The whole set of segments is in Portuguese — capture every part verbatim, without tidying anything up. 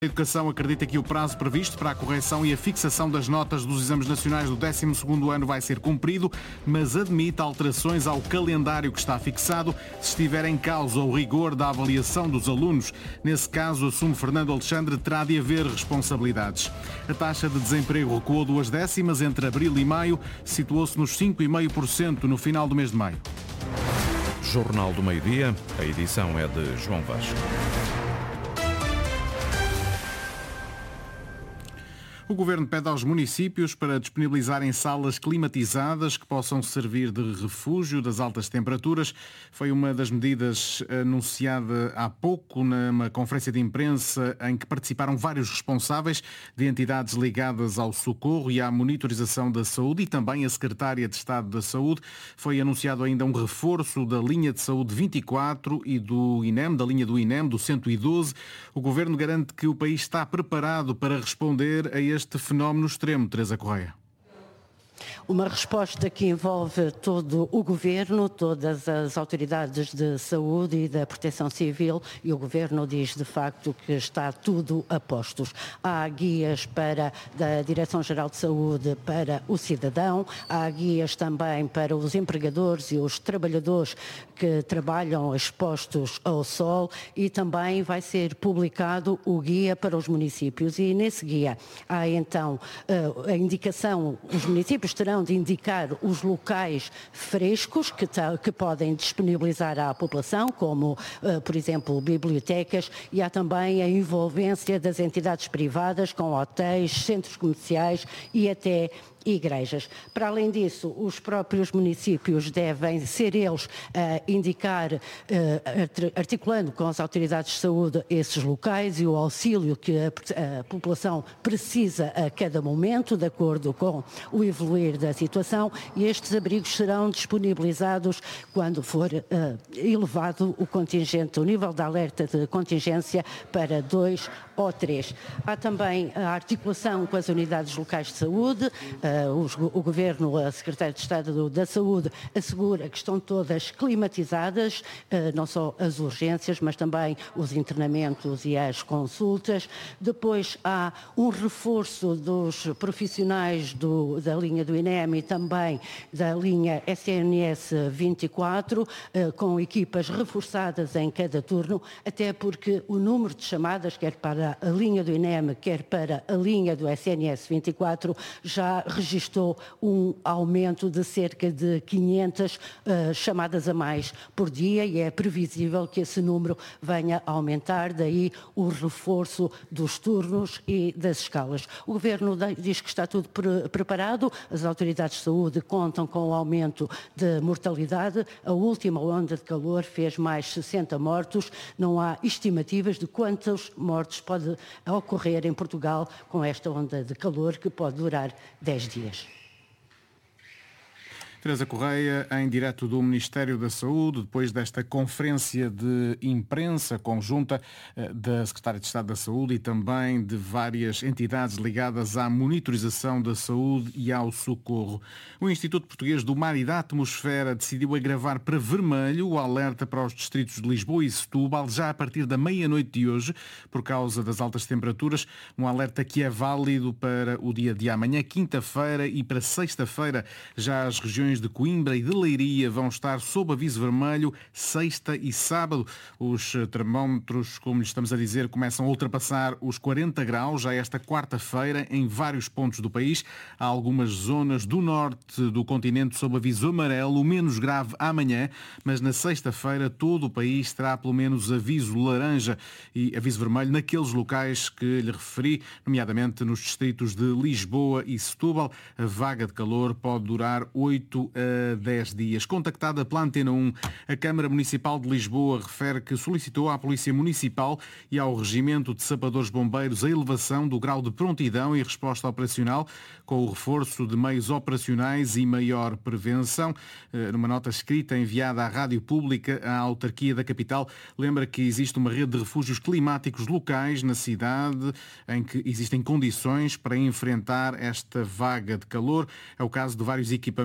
A Educação acredita que o prazo previsto para a correção e a fixação das notas dos exames nacionais do décimo segundo ano vai ser cumprido, mas admite alterações ao calendário que está fixado se estiver em causa o rigor da avaliação dos alunos. Nesse caso, assume Fernando Alexandre, terá de haver responsabilidades. A taxa de desemprego recuou duas décimas entre abril e maio, situou-se nos cinco vírgula cinco por cento no final do mês de maio. Jornal do Meio-Dia, a edição é de João Vasco. O Governo pede aos municípios para disponibilizarem salas climatizadas que possam servir de refúgio das altas temperaturas. Foi uma das medidas anunciada há pouco numa conferência de imprensa em que participaram vários responsáveis de entidades ligadas ao socorro e à monitorização da saúde e também a Secretária de Estado da Saúde. Foi anunciado ainda um reforço da linha de saúde vinte e quatro e do I N E M, da linha do I N E M, do cento e doze. O Governo garante que o país está preparado para responder a este este fenómeno extremo, Teresa Correia. Uma resposta que envolve todo o Governo, todas as autoridades de saúde e da proteção civil, e o Governo diz de facto que está tudo a postos. Há guias para, da Direção-Geral de Saúde para o cidadão, há guias também para os empregadores e os trabalhadores que trabalham expostos ao sol e também vai ser publicado o guia para os municípios e nesse guia há então a indicação, os municípios terão de indicar os locais frescos que, que podem disponibilizar à população, como, por exemplo, bibliotecas, e há também a envolvência das entidades privadas com hotéis, centros comerciais e até igrejas. Para além disso, os próprios municípios devem ser eles a indicar, articulando com as autoridades de saúde esses locais e o auxílio que a, a população precisa a cada momento, de acordo com o evoluir da situação, e estes abrigos serão disponibilizados quando for uh, elevado o contingente, o nível de alerta de contingência para dois ou três. Há também a articulação com as unidades locais de saúde. Uh, os, o Governo, a Secretária de Estado da Saúde, assegura que estão todas climatizadas, uh, não só as urgências, mas também os internamentos e as consultas. Depois há um reforço dos profissionais do, da linha do I N E M e também da linha S N S vinte e quatro, uh, com equipas reforçadas em cada turno, até porque o número de chamadas, quer para a linha do I N E M, quer para a linha do S N S vinte e quatro, já registou um aumento de cerca de quinhentas uh, chamadas a mais por dia e é previsível que esse número venha a aumentar, daí o reforço dos turnos e das escalas. O Governo diz que está tudo pre- preparado, as autoridades de saúde contam com o aumento de mortalidade, a última onda de calor fez mais sessenta mortos, não há estimativas de quantos mortos pode ocorrer em Portugal com esta onda de calor que pode durar dez dias. Teresa Correia, em direto do Ministério da Saúde, depois desta conferência de imprensa conjunta da Secretária de Estado da Saúde e também de várias entidades ligadas à monitorização da saúde e ao socorro. O Instituto Português do Mar e da Atmosfera decidiu agravar para vermelho o alerta para os distritos de Lisboa e Setúbal já a partir da meia-noite de hoje, por causa das altas temperaturas, um alerta que é válido para o dia de amanhã, quinta-feira, e para sexta-feira. Já as regiões de Coimbra e de Leiria vão estar sob aviso vermelho sexta e sábado. Os termómetros, como lhe estamos a dizer, começam a ultrapassar os quarenta graus já esta quarta-feira em vários pontos do país. Há algumas zonas do norte do continente sob aviso amarelo, o menos grave amanhã, mas na sexta-feira todo o país terá pelo menos aviso laranja e aviso vermelho naqueles locais que lhe referi, nomeadamente nos distritos de Lisboa e Setúbal. A vaga de calor pode durar oito a dez dias. Contactada pela Antena um, a Câmara Municipal de Lisboa refere que solicitou à Polícia Municipal e ao Regimento de Sapadores Bombeiros a elevação do grau de prontidão e resposta operacional, com o reforço de meios operacionais e maior prevenção. Numa nota escrita enviada à Rádio Pública, a autarquia da capital lembra que existe uma rede de refúgios climáticos locais na cidade em que existem condições para enfrentar esta vaga de calor. É o caso de vários equipamentos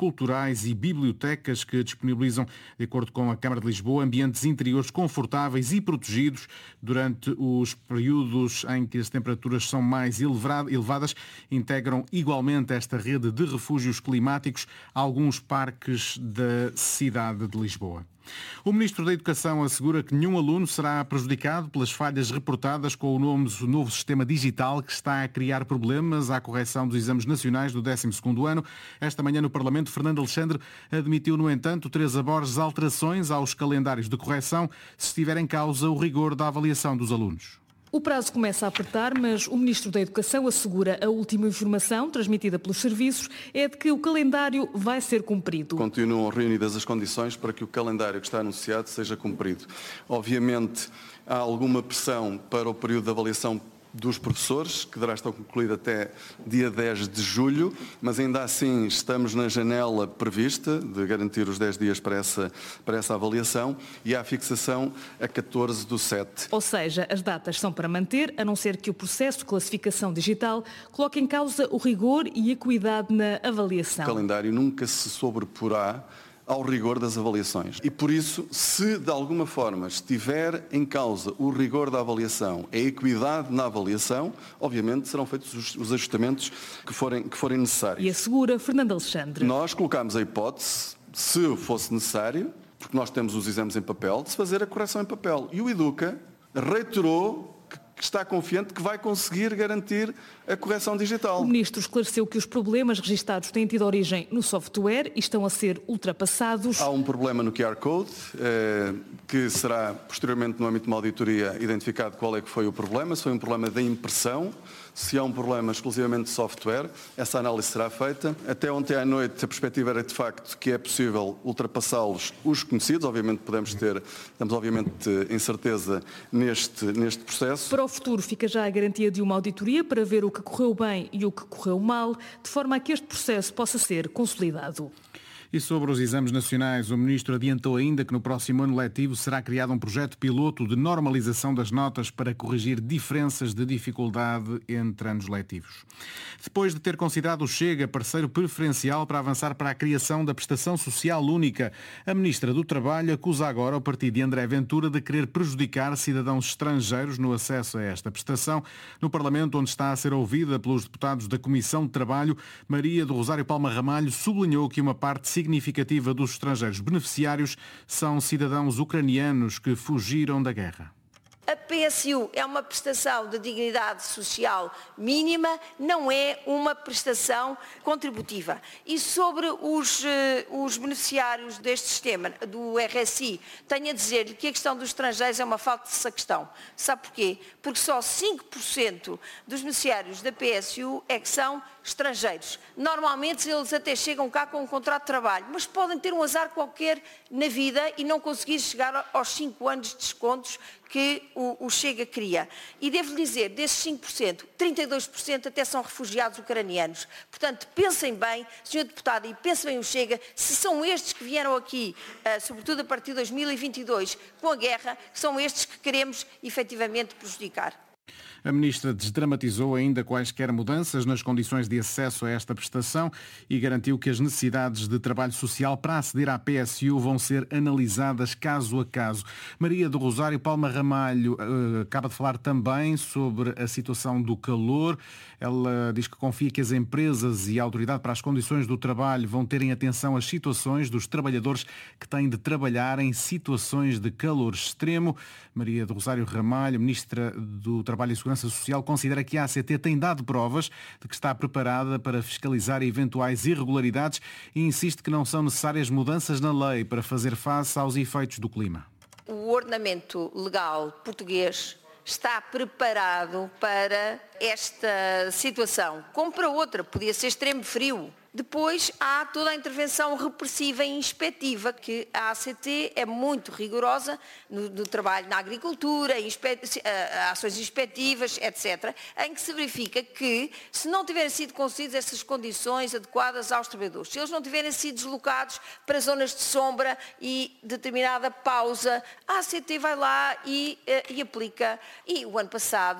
culturais e bibliotecas que disponibilizam, de acordo com a Câmara de Lisboa, ambientes interiores confortáveis e protegidos durante os períodos em que as temperaturas são mais elevadas. Integram igualmente esta rede de refúgios climáticos alguns parques da cidade de Lisboa. O Ministro da Educação assegura que nenhum aluno será prejudicado pelas falhas reportadas com o novo, novo sistema digital que está a criar problemas à correção dos exames nacionais do décimo segundo ano. Esta manhã no Parlamento, Fernando Alexandre admitiu, no entanto, Teresa Borges, alterações aos calendários de correção se estiver em causa o rigor da avaliação dos alunos. O prazo começa a apertar, mas o Ministro da Educação assegura a última informação transmitida pelos serviços é de que o calendário vai ser cumprido. Continuam reunidas as condições para que o calendário que está anunciado seja cumprido. Obviamente, há alguma pressão para o período de avaliação dos professores, que deverá estar concluído até dia dez de julho, mas ainda assim estamos na janela prevista de garantir os dez dias para essa, para essa avaliação e há a fixação a catorze do sete. Ou seja, as datas são para manter, a não ser que o processo de classificação digital coloque em causa o rigor e a equidade na avaliação. O calendário nunca se sobreporá ao rigor das avaliações. E por isso, se de alguma forma estiver em causa o rigor da avaliação, a equidade na avaliação, obviamente serão feitos os ajustamentos que forem, que forem necessários. E assegura Fernando Alexandre. Nós colocámos a hipótese, se fosse necessário, porque nós temos os exames em papel, de se fazer a correção em papel. E o Educa reiterou que está confiante que vai conseguir garantir a correção digital. O Ministro esclareceu que os problemas registados têm tido origem no software e estão a ser ultrapassados. Há um problema no Q R Code, eh, que será posteriormente no âmbito de uma auditoria identificado qual é que foi o problema, se foi um problema da impressão, se há um problema exclusivamente de software, essa análise será feita. Até ontem à noite a perspectiva era de facto que é possível ultrapassá-los os conhecidos, obviamente podemos ter, estamos obviamente em certeza neste, neste processo. Para o futuro fica já a garantia de uma auditoria para ver o que correu bem e o que correu mal, de forma a que este processo possa ser consolidado. E sobre os exames nacionais, o Ministro adiantou ainda que no próximo ano letivo será criado um projeto piloto de normalização das notas para corrigir diferenças de dificuldade entre anos letivos. Depois de ter considerado o Chega parceiro preferencial para avançar para a criação da prestação social única, a Ministra do Trabalho acusa agora o partido de André Ventura de querer prejudicar cidadãos estrangeiros no acesso a esta prestação. No Parlamento, onde está a ser ouvida pelos deputados da Comissão de Trabalho, Maria do Rosário Palma Ramalho sublinhou que uma parte significativa dos estrangeiros beneficiários são cidadãos ucranianos que fugiram da guerra. A P S U é uma prestação de dignidade social mínima, não é uma prestação contributiva. E sobre os, os beneficiários deste sistema, do R S I, tenho a dizer que a questão dos estrangeiros é uma falta de questão. Sabe porquê? Porque só cinco por cento dos beneficiários da P S U é que são estrangeiros. Normalmente eles até chegam cá com um contrato de trabalho, mas podem ter um azar qualquer na vida e não conseguir chegar aos cinco anos de descontos que o, o Chega cria. E devo-lhe dizer, desses cinco por cento, trinta e dois por cento até são refugiados ucranianos. Portanto, pensem bem, senhor Deputado, e pensem bem o Chega, se são estes que vieram aqui, uh, sobretudo a partir de dois mil e vinte e dois, com a guerra, são estes que queremos efetivamente prejudicar. A Ministra desdramatizou ainda quaisquer mudanças nas condições de acesso a esta prestação e garantiu que as necessidades de trabalho social para aceder à P S U vão ser analisadas caso a caso. Maria do Rosário Palma Ramalho uh, acaba de falar também sobre a situação do calor. Ela diz que confia que as empresas e a Autoridade para as Condições do Trabalho vão terem atenção às situações dos trabalhadores que têm de trabalhar em situações de calor extremo. Maria do Rosário Ramalho, Ministra do Trabalho e Segurança Social, considera que a A C T tem dado provas de que está preparada para fiscalizar eventuais irregularidades e insiste que não são necessárias mudanças na lei para fazer face aos efeitos do clima. O ordenamento legal português está preparado para esta situação, como para outra, podia ser extremo frio. Depois há toda a intervenção repressiva e inspectiva, que a A C T é muito rigorosa no, no trabalho na agricultura, inspe, ações inspectivas, etcétera, em que se verifica que, se não tiverem sido concedidas essas condições adequadas aos trabalhadores, se eles não tiverem sido deslocados para zonas de sombra e determinada pausa, a A C T vai lá e, e aplica. E o ano passado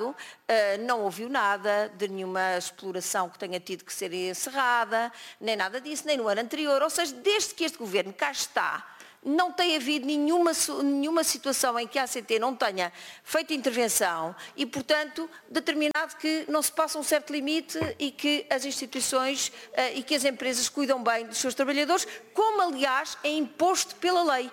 não ouviu nada de nenhuma exploração que tenha tido que ser encerrada, nem nada disso, nem no ano anterior. Ou seja, desde que este governo cá está, não tem havido nenhuma, nenhuma situação em que a A C T não tenha feito intervenção e, portanto, determinado que não se passa um certo limite e que as instituições uh, e que as empresas cuidam bem dos seus trabalhadores, como, aliás, é imposto pela lei.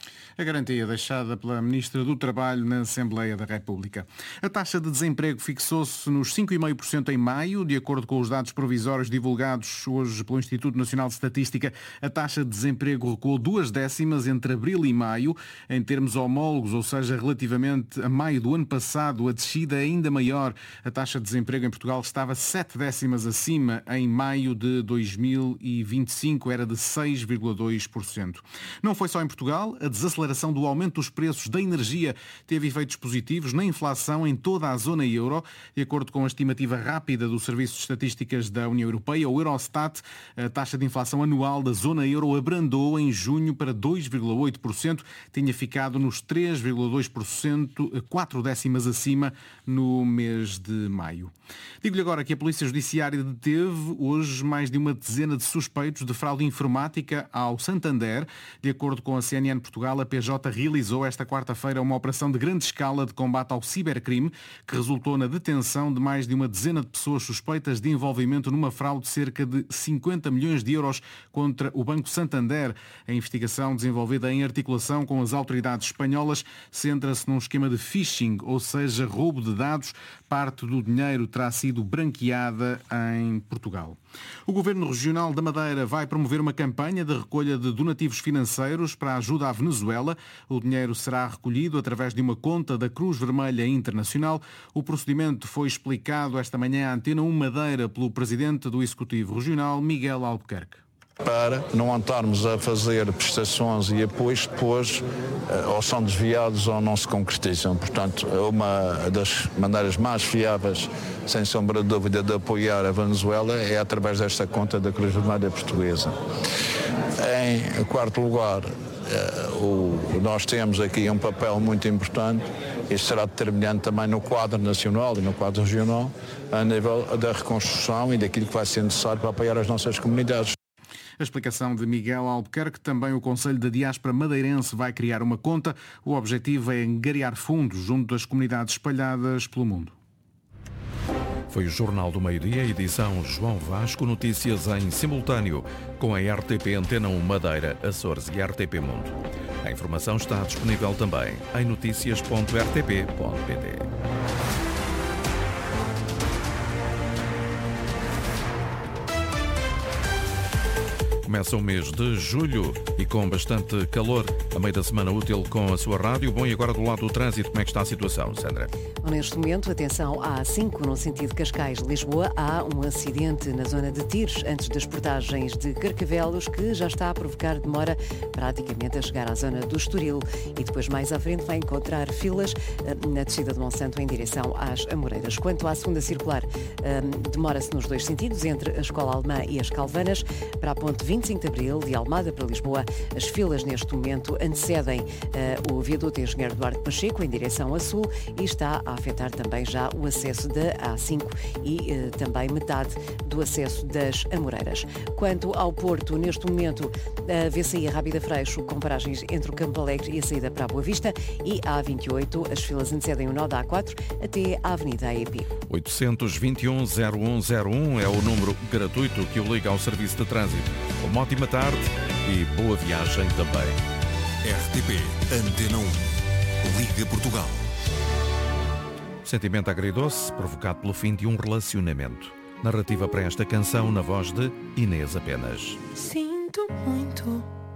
A garantia deixada pela Ministra do Trabalho na Assembleia da República. A taxa de desemprego fixou-se nos cinco vírgula cinco por cento em maio, de acordo com os dados provisórios divulgados hoje pelo Instituto Nacional de Estatística. A taxa de desemprego recuou duas décimas entre abril e maio. Em termos homólogos, ou seja, relativamente a maio do ano passado, a descida é ainda maior. A taxa de desemprego em Portugal estava sete décimas acima em maio de dois mil e vinte e cinco, era de seis vírgula dois por cento. Não foi só em Portugal, a desaceleração do aumento dos preços da energia teve efeitos positivos na inflação em toda a zona euro. De acordo com a estimativa rápida do Serviço de Estatísticas da União Europeia, o Eurostat, a taxa de inflação anual da zona euro abrandou em junho para dois vírgula oito por cento, tinha ficado nos três vírgula dois por cento, quatro décimas acima no mês de maio. Digo-lhe agora que a Polícia Judiciária deteve hoje mais de uma dezena de suspeitos de fraude informática ao Santander. De acordo com a C N N Portugal, a P J realizou esta quarta-feira uma operação de grande escala de combate ao cibercrime que resultou na detenção de mais de uma dezena de pessoas suspeitas de envolvimento numa fraude de cerca de cinquenta milhões de euros contra o Banco Santander. A investigação, desenvolvida em articulação com as autoridades espanholas, centra-se num esquema de phishing, ou seja, roubo de dados. Parte do dinheiro terá sido branqueada em Portugal. O Governo Regional da Madeira vai promover uma campanha de recolha de donativos financeiros para a ajuda à Venezuela. O dinheiro será recolhido através de uma conta da Cruz Vermelha Internacional. O procedimento foi explicado esta manhã à Antena um Madeira pelo Presidente do Executivo Regional, Miguel Albuquerque. Para não andarmos a fazer prestações e apoios que depois ou são desviados ou não se concretizam. Portanto, uma das maneiras mais fiáveis, sem sombra de dúvida, de apoiar a Venezuela é através desta conta da Cruz Vermelha Portuguesa. Em quarto lugar, nós temos aqui um papel muito importante. Isso será determinante também no quadro nacional e no quadro regional, a nível da reconstrução e daquilo que vai ser necessário para apoiar as nossas comunidades. A explicação de Miguel Albuquerque. Também o Conselho da Diáspora Madeirense vai criar uma conta. O objetivo é angariar fundos junto das comunidades espalhadas pelo mundo. Foi o Jornal do Meio-Dia, edição João Vasco, notícias em simultâneo com a R T P Antena um Madeira, Açores e R T P Mundo. A informação está disponível também em noticias ponto r t p ponto p t. Começa o mês de julho e com bastante calor, a meio da semana útil com a sua rádio. Bom, e agora do lado do trânsito, como é que está a situação, Sandra? Neste momento, atenção, à A cinco, no sentido Cascais-Lisboa, há um acidente na zona de Tires, antes das portagens de Carcavelos, que já está a provocar demora praticamente a chegar à zona do Estoril. E depois, mais à frente, vai encontrar filas na descida de Monsanto em direção às Amoreiras. Quanto à segunda circular, demora-se nos dois sentidos, entre a Escola Alemã e as Calvanas, para a ponte vinte e cinco de Abril, de Almada para Lisboa. As filas neste momento antecedem uh, o viaduto Engenheiro Duarte Pacheco em direção a sul e está a afetar também já o acesso da A cinco e uh, também metade do acesso das Amoreiras. Quanto ao Porto, neste momento a V C I Rábida Freixo, com paragens entre o Campo Alegre e a saída para a Boa Vista, e a A vinte e oito, as filas antecedem o nó da A quatro até à Avenida A E P. oitocentos e vinte e um, zero um zero um é o número gratuito que o liga ao Serviço de Trânsito. Uma ótima tarde e boa viagem também. R T P Antena um. Liga Portugal. Sentimento agridoce provocado pelo fim de um relacionamento. Narrativa para esta canção na voz de Inês Apenas. Sinto muito